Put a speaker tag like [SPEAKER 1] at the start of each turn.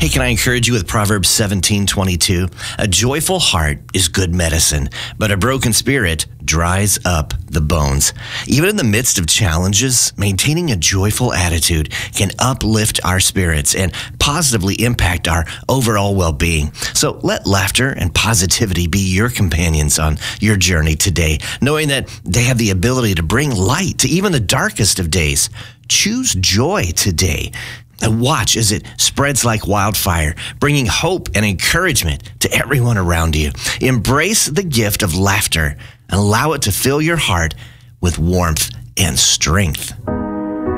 [SPEAKER 1] Hey, can I encourage you with Proverbs 17:22? A joyful heart is good medicine, but a broken spirit dries up the bones. Even in the midst of challenges, maintaining a joyful attitude can uplift our spirits and positively impact our overall well-being. So let laughter and positivity be your companions on your journey today, knowing that they have the ability to bring light to even the darkest of days. Choose joy today. And watch as it spreads like wildfire, bringing hope and encouragement to everyone around you. Embrace the gift of laughter and allow it to fill your heart with warmth and strength.